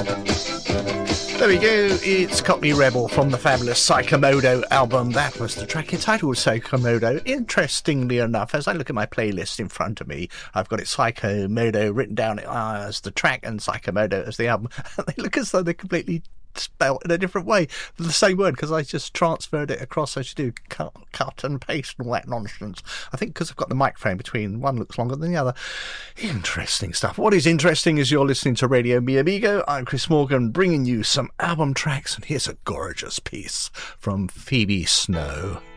There we go, it's Cockney Rebel from the fabulous Psychomodo album. That was the track entitled Psychomodo. Interestingly enough, as I look at my playlist in front of me, I've got it Psychomodo written down as the track and Psychomodo as the album. They look as though they're completely spelled in a different way, the same word, because I just transferred it across as you do, cut and paste and all that nonsense. I think because I've got the microphone between, one looks longer than the other. Interesting stuff. What is interesting is you're listening to Radio Mi Amigo. I'm Chris Morgan, bringing you some album tracks, and here's a gorgeous piece from Phoebe Snow.